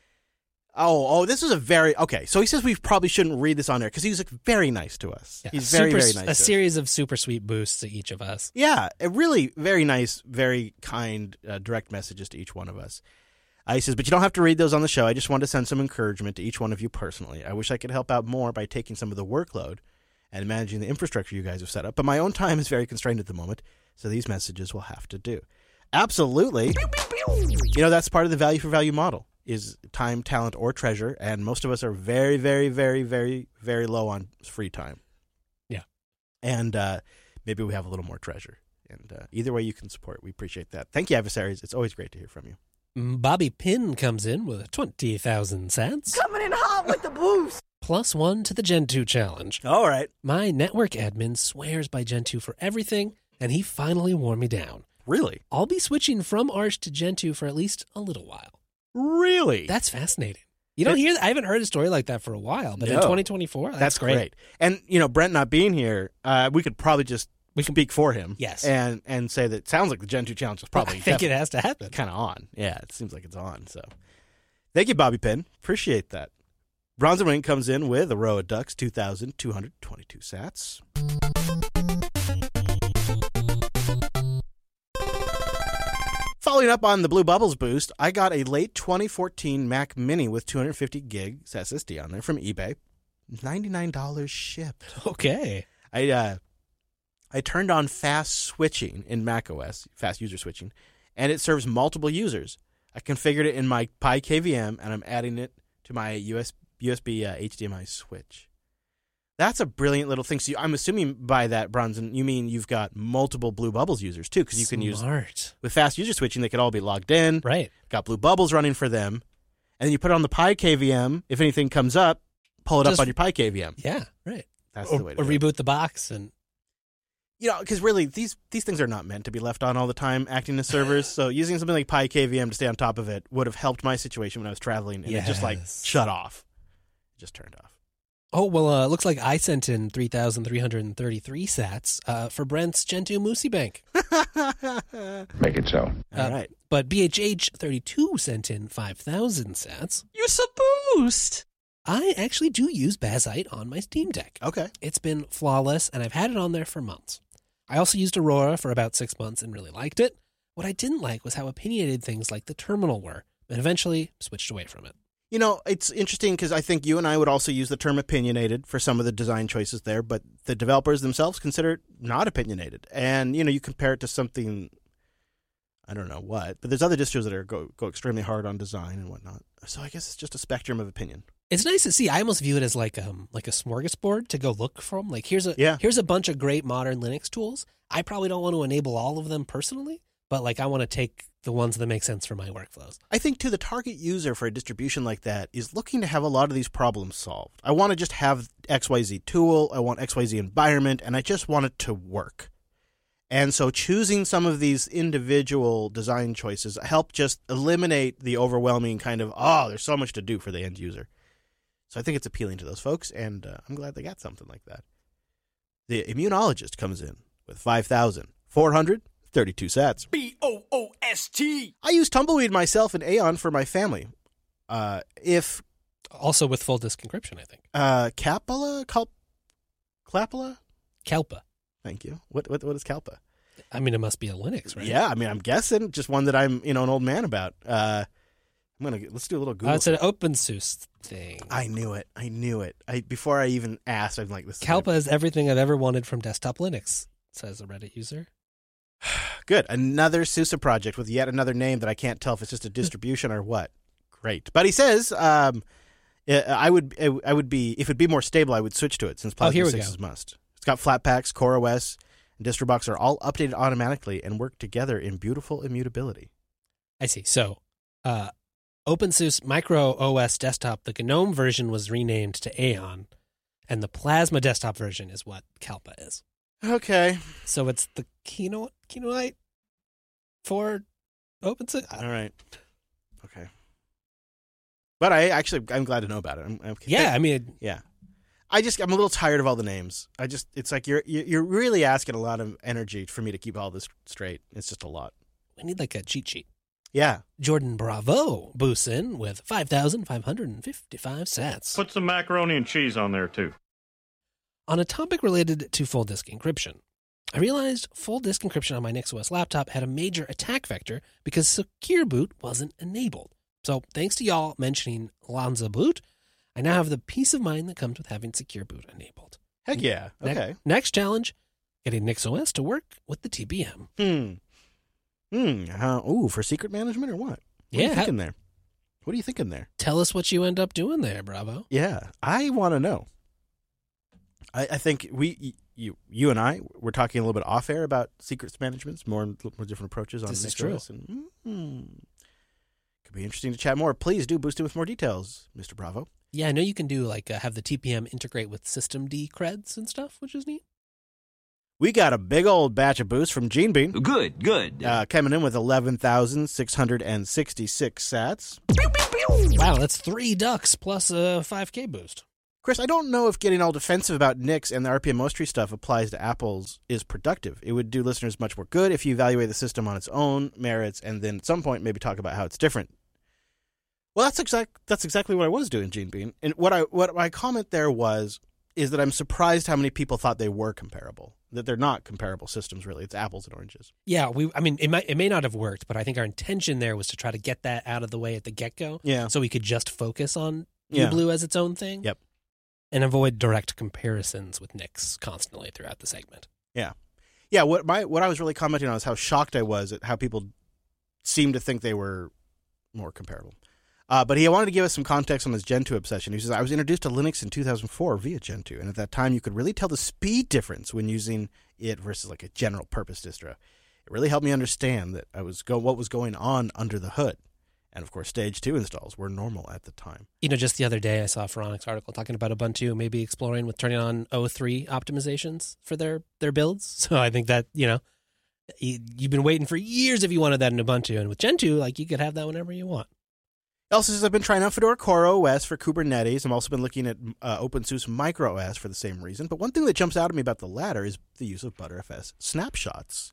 oh, oh, this is a very, okay, so he says we probably shouldn't read this on air because he was like, very nice to us. Yeah, He's very, super, very nice A to us. series of super sweet boosts to each of us. Yeah, a really very nice, very kind, uh, direct messages to each one of us. Uh, he says, but you don't have to read those on the show. I just want to send some encouragement to each one of you personally. I wish I could help out more by taking some of the workload and managing the infrastructure you guys have set up, but my own time is very constrained at the moment, so these messages will have to do. Absolutely. You know, that's part of the value for value model is time, talent, or treasure, and most of us are very, very, very, very, very low on free time. Yeah. And uh, maybe we have a little more treasure. And uh, either way you can support, we appreciate that. Thank you, adversaries. It's always great to hear from you. Bobby Pin comes in with twenty thousand cents. Coming in hot with the boost. Plus one to the Gen two challenge. All right. My network admin swears by Gen two for everything, and he finally wore me down. Really? I'll be switching from Arch to Gentoo for at least a little while. Really? That's fascinating. You don't hear that? I haven't heard a story like that for a while, but No. in twenty twenty-four, that's, That's great. great. And, you know, Brent not being here, uh, we could probably just we can speak for him. Yes. And and say that it sounds like the Gen two challenge is probably I think it has to happen. kind of on. Yeah, it seems like it's on. So thank you, Bobby Pin. Appreciate that. Bronze and Wing comes in with a row of ducks, two thousand two hundred twenty-two sats. Following up on the Blue Bubbles boost, I got a late twenty fourteen Mac Mini with two hundred fifty gigs S S D on there from eBay. ninety-nine dollars shipped. Okay. I uh, I turned on fast switching in macOS, fast user switching, and it serves multiple users. I configured it in my Pi K V M, and I'm adding it to my U S, U S B uh, H D M I switch. That's a brilliant little thing. So I'm assuming by that, Bronson, you mean you've got multiple Blue Bubbles users, too, because you can use, Smart. with fast user switching, they could all be logged in. Right. Got Blue Bubbles running for them. And then you put it on the Pi K V M. If anything comes up, pull it Just- up on your Pi K V M. Yeah, right. That's Or, the way to or do it. reboot the box and You know, because really, these these things are not meant to be left on all the time, acting as servers. So using something like Pi K V M to stay on top of it would have helped my situation when I was traveling, and it just like Yes. shut off. It just turned off. Oh, well, uh, looks like I sent in three thousand three hundred thirty-three sats uh, for Brent's Gentoo Moosey Bank. Make it so. All Uh, right. But B H H thirty-two sent in five thousand sats. Use a boost. I actually do use Bazite on my Steam Deck. Okay. It's been flawless, and I've had it on there for months. I also used Aurora for about six months and really liked it. What I didn't like was how opinionated things like the terminal were, and eventually switched away from it. You know, it's interesting because I think you and I would also use the term opinionated for some of the design choices there, but the developers themselves consider it not opinionated. And, you know, you compare it to something, I don't know what, but there's other distros that are go, go extremely hard on design and whatnot. So I guess it's just a spectrum of opinion. It's nice to see. I almost view it as like um like a smorgasbord to go look from. Like here's a Yeah. here's a bunch of great modern Linux tools. I probably don't want to enable all of them personally, but like I want to take the ones that make sense for my workflows. I think, too, the target user for a distribution like that is looking to have a lot of these problems solved. I want to just have X Y Z tool, I want X Y Z environment, and I just want it to work. And so choosing some of these individual design choices help just eliminate the overwhelming kind of, oh, there's so much to do for the end user. So I think it's appealing to those folks, and uh, I'm glad they got something like that. The immunologist comes in with five thousand four hundred thirty-two sats. B O O S T. I use Tumbleweed myself and Aeon for my family. Uh, if Also with full disk encryption, I think. uh, Capella, Cal- Clapala, Kalpa. thank you. What what what is Kalpa? I mean, it must be a Linux, right? Yeah, I mean, I'm guessing just one that I'm you know an old man about. Uh, I'm gonna get, let's do a little Google. Uh, it's an OpenSUSE thing. I knew it. I knew it. I before I even asked, I'm like, this. is Kalpa is everything I've ever wanted from desktop Linux, says a Reddit user. Good. Another SUSE project with yet another name that I can't tell if it's just a distribution or what. Great. But he says, um, I would, I would be, if it'd be more stable, I would switch to it since Oh, here Plasma we six go. is must. It's got Flatpaks, CoreOS, and DistroBox are all updated automatically and work together in beautiful immutability. I see. So, uh, OpenSUSE Micro O S Desktop, the GNOME version was renamed to Aeon, and the Plasma Desktop version is what Kalpa is. Okay. So it's the Keynote, Keynote for OpenSUSE. I All don't- right. Okay. But I actually, I'm glad to know about it. I'm, I'm, Yeah, I mean, Yeah. I just, I'm a little tired of all the names. I just, it's like you're, you're really asking a lot of energy for me to keep all this straight. It's just a lot. we need like a cheat sheet. Yeah. Jordan Bravo boosts in with five thousand five hundred fifty-five sats. Put some macaroni and cheese on there, too. On a topic related to full disk encryption, I realized full disk encryption on my NixOS laptop had a major attack vector because Secure Boot wasn't enabled. So thanks to y'all mentioning Lanza Boot, I now have the peace of mind that comes with having Secure Boot enabled. Heck yeah. Ne- Okay. next challenge, getting NixOS to work with the T B M. Hmm. Hmm. Uh, ooh, for secret management or what? What are Yeah. you thinking there? What are you thinking there? Tell us what you end up doing there, Bravo. Yeah, I want to know. I, I think we, you, you and I, were talking a little bit off air about secrets management, more, more different approaches on This is NixOS, and mm, could be interesting to chat more. Please do boost it with more details, Mister Bravo. Yeah, I know you can do like uh, have the T P M integrate with systemd creds and stuff, which is neat. We got a big old batch of boosts from Gene Bean. Good, good. Uh, coming in with eleven thousand six hundred sixty-six sats. Wow, that's three ducks plus a five K boost. Chris, I don't know if getting all defensive about N I C S and the R P M Most Tree stuff applies to Apple's is productive. It would do listeners much more good if you evaluate the system on its own merits and then at some point maybe talk about how it's different. Well, that's exact. That's exactly what I was doing, Gene Bean. And what I what my comment there was is that I'm surprised how many people thought they were comparable. That they're not comparable systems, really. It's apples and oranges. Yeah, we. I mean, it might it may not have worked, but I think our intention there was to try to get that out of the way at the get go. Yeah. So we could just focus on Yeah. Blue as its own thing. Yep. And avoid direct comparisons with N I C S constantly throughout the segment. Yeah. Yeah, what my what I was really commenting on is how shocked I was at how people seemed to think they were more comparable. Uh, but he wanted to give us some context on his Gentoo obsession. He says, I was introduced to Linux in two thousand four via Gentoo, and at that time you could really tell the speed difference when using it versus like a general purpose distro. It really helped me understand that I was go what was going on under the hood. And of course, stage two installs were normal at the time. You know, just the other day I saw a Phoronix article talking about Ubuntu maybe exploring with turning on O three optimizations for their, their builds. So I think that, you know, you, you've been waiting for years if you wanted that in Ubuntu. And with Gentoo, like, you could have that whenever you want. He also says, I've been trying out Fedora Core O S for Kubernetes. I've also been looking at uh, OpenSUSE MicroOS for the same reason. But one thing that jumps out at me about the latter is the use of Btrfs snapshots.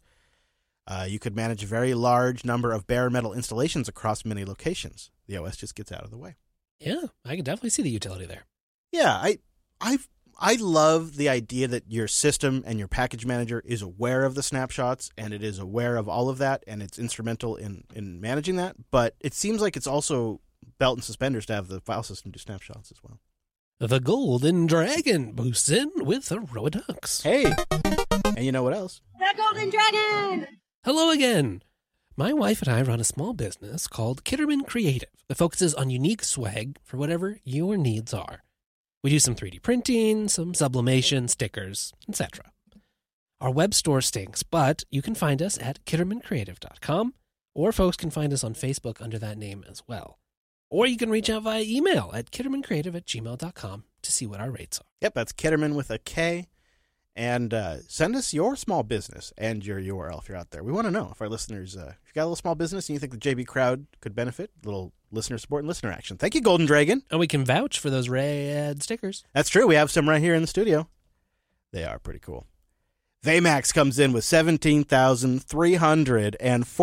Uh, you could manage a very large number of bare metal installations across many locations. The O S just gets out of the way. Yeah, I can definitely see the utility there. Yeah, I I I love the idea that your system and your package manager is aware of the snapshots and it is aware of all of that and it's instrumental in, in managing that. But it seems like it's also belt and suspenders to have the file system do snapshots as well. The Golden Dragon boosts in with Aerodux. Hey, and you know what else? The Golden Dragon! Hello again. My wife and I run a small business called Kitterman Creative that focuses on unique swag for whatever your needs are. We do some three D printing, some sublimation, stickers, et cetera. Our web store stinks, but you can find us at kitterman creative dot com, or folks can find us on Facebook under that name as well. Or you can reach out via email at kittermancreative at gmail dot com to see what our rates are. Yep, that's Kitterman with a K. And uh, send us your small business and your U R L if you're out there. We want to know if our listeners, uh, if you got a little small business and you think the J B crowd could benefit, a little listener support and listener action. Thank you, Golden Dragon. And we can vouch for those rad stickers. That's true. We have some right here in the studio. They are pretty cool. Vmax comes in with seventeen thousand three hundred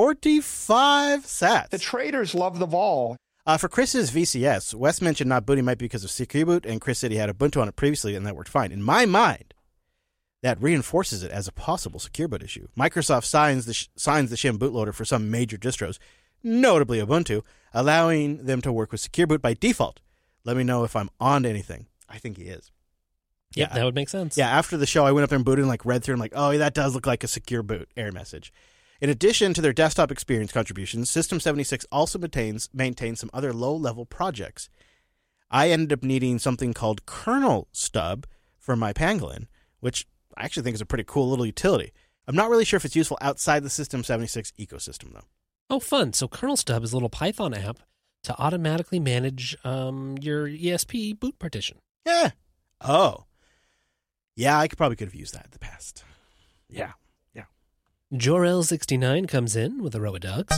forty-five sats. The traders love the vol. Uh, for Chris's V C S, Wes mentioned not booting might be because of Secure Boot, and Chris said he had Ubuntu on it previously, and that worked fine. In my mind, that reinforces it as a possible secure boot issue. Microsoft signs the, sh- signs the shim bootloader for some major distros, notably Ubuntu, allowing them to work with secure boot by default. Let me know if I'm on to anything. I think he is. Yep, Yeah. that would make sense. Yeah, after the show, I went up there and booted and like read through and like, oh, that does look like a secure boot error message. In addition to their desktop experience contributions, System seventy-six also maintains, maintains some other low-level projects. I ended up needing something called kernel stub for my Pangolin, which I actually think is a pretty cool little utility. I'm not really sure if it's useful outside the System seventy-six ecosystem, though. Oh, fun. So Kernel Stub is a little Python app to automatically manage um, your E S P boot partition. Yeah. Oh. Yeah, I could probably could have used that in the past. Yeah. Yeah. Jorel sixty-nine comes in with a row of ducks.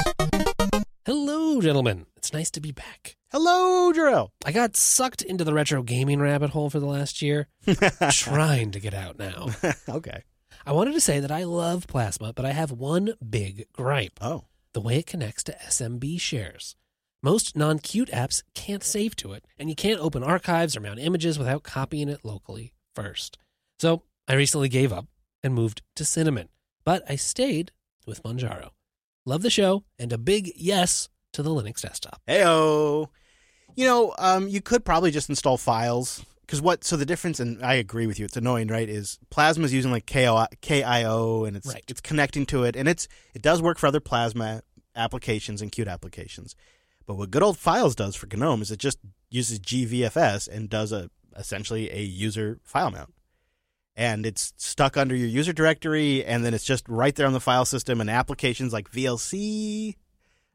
Hello, gentlemen. It's nice to be back. Hello, Jarrell. I got sucked into the retro gaming rabbit hole for the last year. Trying to get out now. Okay. I wanted to say that I love Plasma, but I have one big gripe. Oh. The way it connects to S M B shares. Most non-Qt apps can't save to it, and you can't open archives or mount images without copying it locally first. So I recently gave up and moved to Cinnamon, but I stayed with Manjaro. Love the show, and a big yes to the Linux desktop. Heyo. You know, um, you could probably just install files. Because what, so the difference, and I agree with you, it's annoying, right, is Plasma's using like K I O, and it's Right. it's connecting to it, and it's it does work for other Plasma applications and Qt applications. But what good old Files does for GNOME is it just uses G V F S and does a essentially a user file mount. And it's stuck under your user directory, and then it's just right there on the file system, and applications like V L C,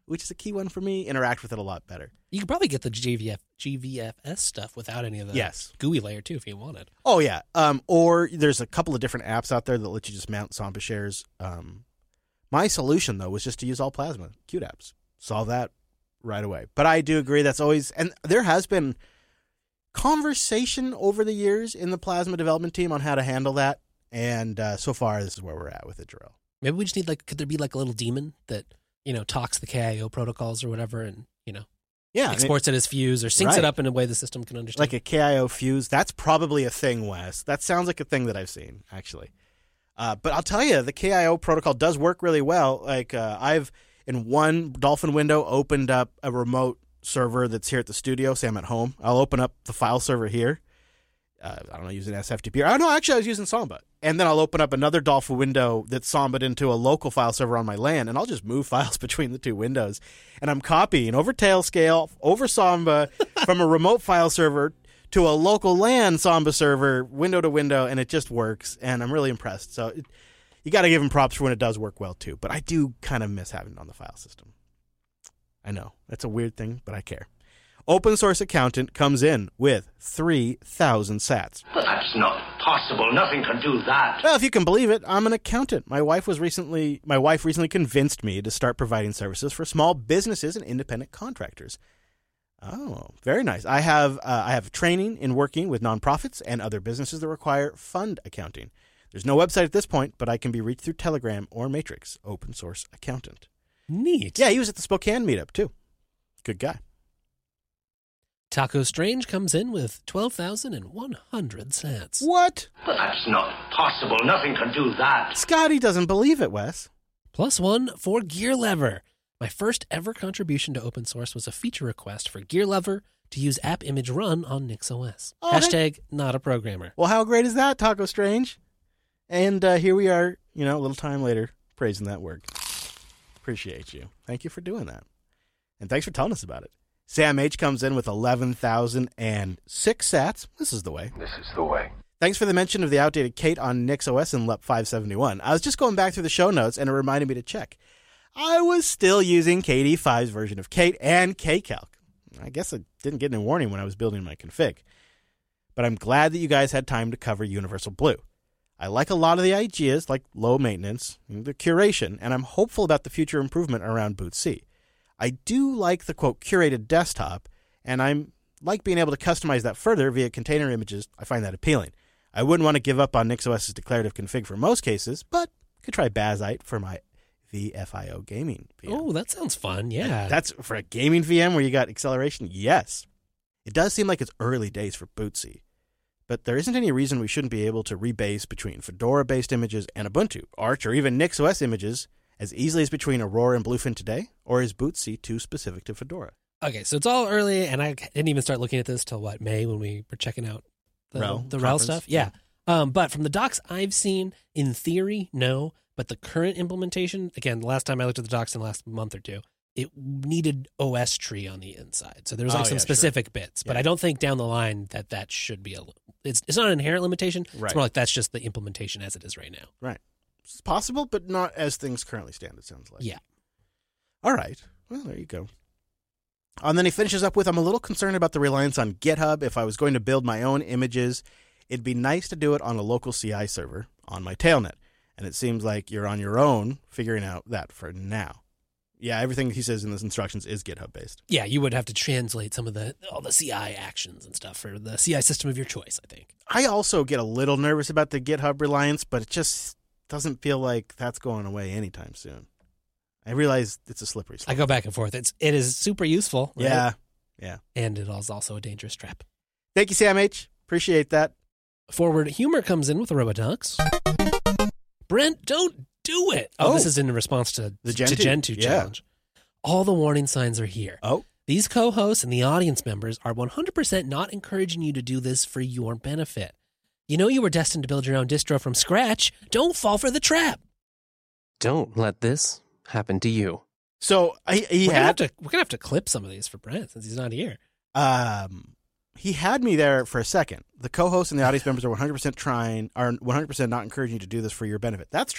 which is a key one for me, interact with it a lot better. You could probably get the G V F, G V F S stuff without any of the Yes. G U I layer, too, if you wanted. Oh, yeah. Um, or there's a couple of different apps out there that let you just mount Samba shares. Um, my solution, though, was just to use all Plasma Qt apps. Solve that right away. But I do agree that's always, and there has been conversation over the years in the Plasma development team on how to handle that. And uh, so far, this is where we're at with it, Jarrell. Maybe we just need, like, could there be like a little daemon that, you know, talks the K I O protocols or whatever and, you know, Yeah, exports I mean, it as Fuse or syncs right. it up in a way the system can understand. like a K I O fuse. That's probably a thing, Wes. That sounds like a thing that I've seen, actually. Uh, but I'll tell you, the K I O protocol does work really well. Like uh, I've, in one Dolphin window, opened up a remote server that's here at the studio. Say I'm at home. I'll open up the file server here. Uh, I don't know, using S F T P. Oh, no, actually, I was using Samba. And then I'll open up another Dolphin window that's Samba'd into a local file server on my LAN, and I'll just move files between the two windows. And I'm copying over Tailscale, over Samba, from a remote file server to a local LAN Samba server, window to window, and it just works. And I'm really impressed. So it, you got to give them props for when it does work well, too. But I do kind of miss having it on the file system. I know. That's a weird thing, but I care. Open Source Accountant comes in with three thousand sats. But that's not possible. Nothing can do that. Well, if you can believe it, I'm an accountant. My wife was recently my wife recently convinced me to start providing services for small businesses and independent contractors. Oh, very nice. I have uh, I have training in working with nonprofits and other businesses that require fund accounting. There's no website at this point, but I can be reached through Telegram or Matrix. Open Source Accountant. Neat. Yeah, he was at the Spokane meetup too. Good guy. Taco Strange comes in with twelve thousand one hundred sats. What? But that's not possible. Nothing can do that. Scotty doesn't believe it, Wes. Plus one for Gear Lever. My first ever contribution to open source was a feature request for Gear Lever to use app image run on NixOS. Oh, Hashtag not a programmer. Well, how great is that, Taco Strange? And uh, here we are, you know, a little time later, praising that work. Appreciate you. Thank you for doing that. And thanks for telling us about it. Sam H comes in with eleven thousand six sats. This is the way. This is the way. Thanks for the mention of the outdated Kate on NixOS in L E P five seventy-one. I was just going back through the show notes, and it reminded me to check. I was still using K D five's version of Kate and Kcalc. I guess I didn't get any warning when I was building my config. But I'm glad that you guys had time to cover Universal Blue. I like a lot of the ideas, like low maintenance, the curation, and I'm hopeful about the future improvement around bootc. I do like the, quote, curated desktop, and I'm like being able to customize that further via container images. I find that appealing. I wouldn't want to give up on NixOS's declarative config for most cases, but I could try Bazite for my V F I O gaming V M. Oh, that sounds fun. Yeah. And that's for a gaming V M where you got acceleration? Yes. It does seem like it's early days for bootc, but there isn't any reason we shouldn't be able to rebase between Fedora-based images and Ubuntu, Arch, or even NixOS images as easily as between Aurora and Bluefin today, or is bootc too specific to Fedora? Okay, so it's all early, and I didn't even start looking at this till, what, May when we were checking out the Rel the Rel conference? stuff? Yeah. Um, but from the docs I've seen, in theory, no. But the current implementation, again, the last time I looked at the docs in the last month or two, it needed O S tree on the inside. So there was like Oh, some yeah, specific bits. But Yeah. I don't think down the line that that should be a... It's, it's not an inherent limitation. Right. It's more like that's just the implementation as it is right now. Right. It's possible, but not as things currently stand, it sounds like. Yeah. All right. Well, there you go. And then he finishes up with, I'm a little concerned about the reliance on GitHub. If I was going to build my own images, it'd be nice to do it on a local C I server on my Tailnet. And it seems like you're on your own figuring out that for now. Yeah, everything he says in his instructions is GitHub-based. Yeah, you would have to translate some of the all the C I actions and stuff for the C I system of your choice, I think. I also get a little nervous about the GitHub reliance, but it just doesn't feel like that's going away anytime soon. I realize it's a slippery slope. I go back and forth. It's it is super useful. Right? Yeah, yeah. And it is also a dangerous trap. Thank you, Sam H. Appreciate that. Forward Humor comes in with a Robodox. Brent, don't do it. Oh, Oh. this is in response to The the Gen to two. Gen two Yeah. challenge. All the warning signs are here. Oh, These co-hosts and the audience members are one hundred percent not encouraging you to do this for your benefit. You know you were destined to build your own distro from scratch. Don't fall for the trap. Don't let this happen to you. so I, he we're, gonna have had to, we're gonna have to clip some of these for Brent since he's not here. um he had me there for a second. The co-hosts and the audience members are one hundred percent trying, are one hundred percent not encouraging you to do this for your benefit. That's true.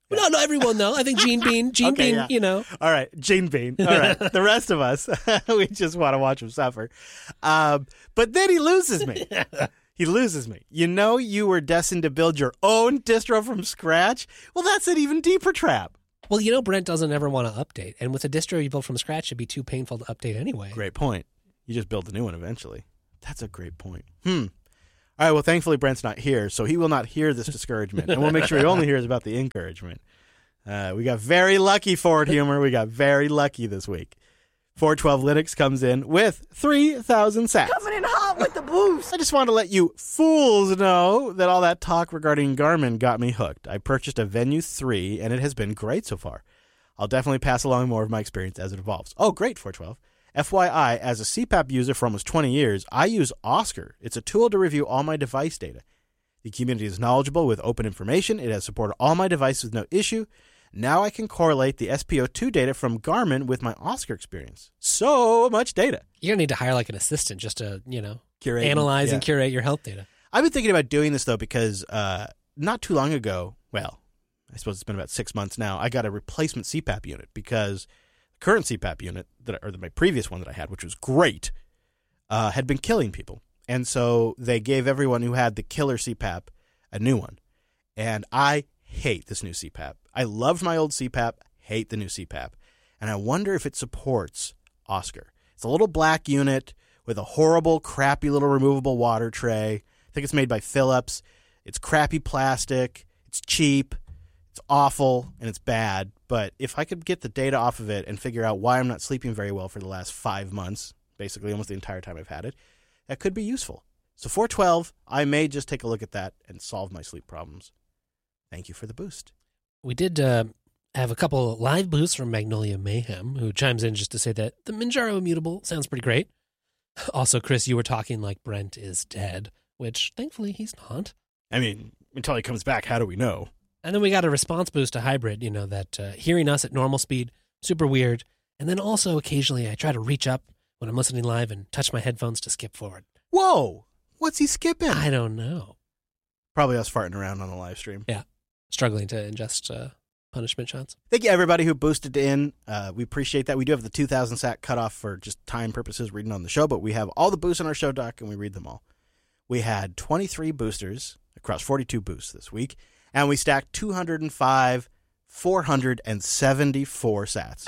No, not everyone, though. I think Gene Bean, Gene Okay, Bean, yeah. you know. All right, Gene Bean. All right, the rest of us, we just want to watch him suffer. Um, but then he loses me. He loses me. You know you were destined to build your own distro from scratch? Well, that's an even deeper trap. Well, you know, Brent doesn't ever want to update. And with a distro you build from scratch, it'd be too painful to update anyway. Great point. You just build a new one eventually. That's a great point. Hmm. All right, well, thankfully Brent's not here, so he will not hear this discouragement. And we'll make sure he only hears about the encouragement. Uh, we got very lucky, Forward Humor. We got very lucky this week. four twelve Linux comes in with three thousand sats. Coming in hot with the boost. I just want to let you fools know that all that talk regarding Garmin got me hooked. I purchased a Venue three, and it has been great so far. I'll definitely pass along more of my experience as it evolves. Oh, great, four twelve. F Y I, as a C PAP user for almost twenty years, I use Oscar. It's a tool to review all my device data. The community is knowledgeable with open information. It has supported all my devices with no issue. Now I can correlate the S P O two data from Garmin with my Oscar experience. So much data. You're going to need to hire like an assistant just to, you know, Curate, analyze yeah. and curate your health data. I've been thinking about doing this, though, because uh, not too long ago, well, I suppose it's been about six months now, I got a replacement C PAP unit because the current C PAP unit, that or my previous one that I had, which was great, uh, had been killing people. And so they gave everyone who had the killer C PAP a new one. And I hate this new C PAP. I loved my old C PAP, hate the new C PAP. And I wonder if it supports Oscar. It's a little black unit with a horrible, crappy little removable water tray. I think it's made by Philips. It's crappy plastic. It's cheap. It's awful, and it's bad. But if I could get the data off of it and figure out why I'm not sleeping very well for the last five months, basically almost the entire time I've had it, that could be useful. So four twelve, I may just take a look at that and solve my sleep problems. Thank you for the boost. We did uh, have a couple live boosts from Magnolia Mayhem, who chimes in just to say that the Manjaro Immutable sounds pretty great. Also, Chris, you were talking like Brent is dead, which thankfully he's not. I mean, until he comes back, how do we know? And then we got a response boost to Hybrid, you know, that uh, hearing us at normal speed, super weird. And then also occasionally I try to reach up when I'm listening live and touch my headphones to skip forward. Whoa! What's he skipping? I don't know. Probably us farting around on the live stream. Yeah. Struggling to ingest uh, punishment shots. Thank you, everybody who boosted in. Uh, we appreciate that. We do have the two thousand sat cutoff for just time purposes reading on the show, but we have all the boosts on our show doc, and we read them all. We had twenty-three boosters across forty-two boosts this week, and we stacked two hundred five, four hundred seventy-four sats.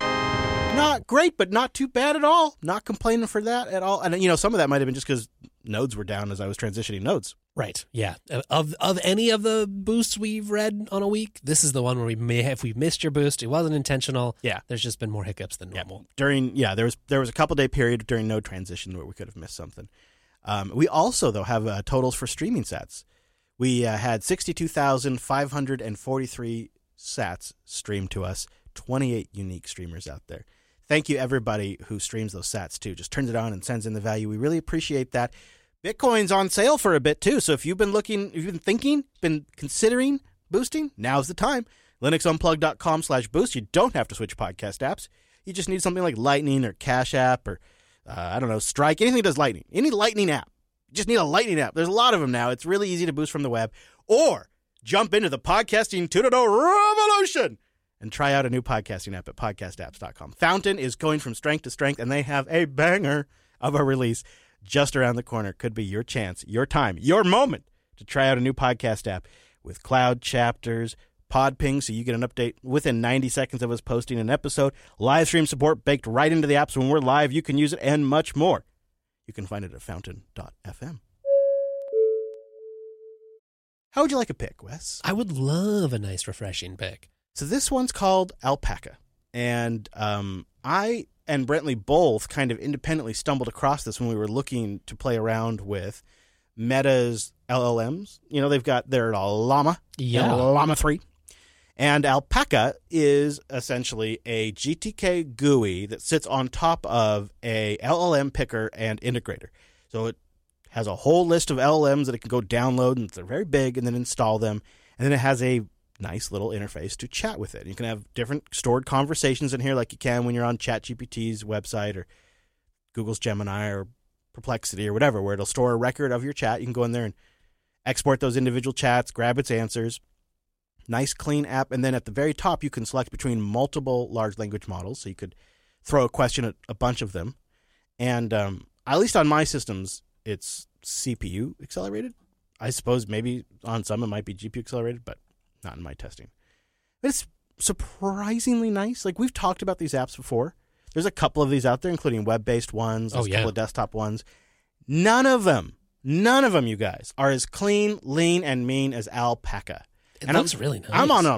Not great, but not too bad at all. Not complaining for that at all. And, you know, some of that might have been just because nodes were down as I was transitioning nodes. Right. Yeah. Of of any of the boosts we've read on a week, this is the one where we may have, if we missed your boost, it wasn't intentional. Yeah. There's just been more hiccups than normal. Yeah. During, yeah, there was there was a couple day period during node transition where we could have missed something. Um, we also, though, have uh, totals for streaming sats. We uh, had sixty-two thousand five hundred forty-three sats streamed to us, twenty-eight unique streamers out there. Thank you, everybody who streams those sats, too. Just turns it on and sends in the value. We really appreciate that. Bitcoin's on sale for a bit, too. So if you've been looking, if you've been thinking, been considering boosting, now's the time. linuxunplug.com slash boost. You don't have to switch podcast apps. You just need something like Lightning or Cash App or, uh, I don't know, Strike. Anything that does Lightning. Any Lightning app. You just need a Lightning app. There's a lot of them now. It's really easy to boost from the web. Or jump into the podcasting two point oh revolution and try out a new podcasting app at podcast apps dot com. Fountain is going from strength to strength, and they have a banger of a release just around the corner. Could be your chance, your time, your moment to try out a new podcast app with cloud chapters, Podping, so you get an update within ninety seconds of us posting an episode, live stream support baked right into the apps when we're live. You can use it, and much more. You can find it at fountain dot f m. How would you like a pick, Wes? I would love a nice, refreshing pick. So this one's called Alpaca, and um, I and Brentley both kind of independently stumbled across this when we were looking to play around with Meta's L L Ms. You know, they've got their Llama, Yeah. Llama three, and Alpaca is essentially a G T K G U I that sits on top of a L L M picker and integrator. So it has a whole list of L L Ms that it can go download, and they're very big, and then install them, and then it has a nice little interface to chat with it. You can have different stored conversations in here like you can when you're on ChatGPT's website or Google's Gemini or Perplexity or whatever, where it'll store a record of your chat. You can go in there and export those individual chats, grab its answers. Nice, clean app. And then at the very top, you can select between multiple large language models. So you could throw a question at a bunch of them. And um, at least on my systems, it's C P U accelerated. I suppose maybe on some it might be G P U accelerated, but not in my testing. But it's surprisingly nice. Like, we've talked about these apps before. There's a couple of these out there, including web-based ones. There's Oh, a yeah. couple of desktop ones. None of them, none of them, you guys, are as clean, lean, and mean as Alpaca. It And looks I'm, really nice. I'm on a